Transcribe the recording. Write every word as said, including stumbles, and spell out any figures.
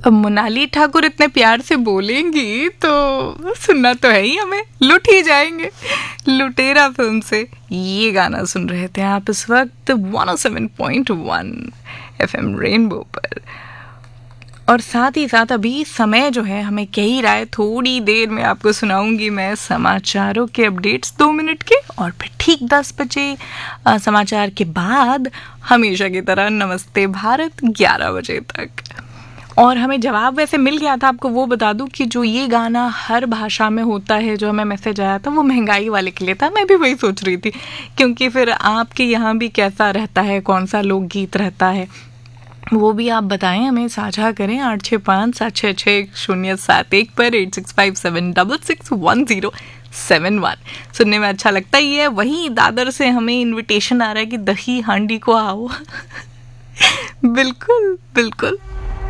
अब मोनाली ठाकुर इतने प्यार से बोलेंगी तो सुनना तो है ही, हमें लुट ही जाएंगे। लुटेरा फिल्म से ये गाना सुन रहे थे आप इस वक्त one O seven point one FM rainbow पर। और साथ ही साथ अभी समय जो है हमें कह ही रहा है, थोड़ी देर में आपको सुनाऊंगी मैं समाचारों के अपडेट्स दो मिनट के, और फिर ठीक दस बजे आ, समाचार के बाद हमेशा की तरह नमस्ते भारत ग्यारह बजे तक। और हमें जवाब वैसे मिल गया था, आपको वो बता दूं कि जो ये गाना हर भाषा में होता है, जो हमें मैसेज आया था वो महंगाई वाले के लिए था। मैं भी वही सोच रही थी, क्योंकि फिर आपके यहाँ भी कैसा रहता है, कौन सा लोकगीत रहता है, वो भी आप बताएं, हमें साझा करें। आठ छः पाँच सात छः छः शून्य सात एक पर eight six five seven double six one zero seven one. सुनने में अच्छा लगता ही है। वहीं दादर से हमें इनविटेशन आ रहा है कि दही हांडी को आओ। बिल्कुल बिल्कुल।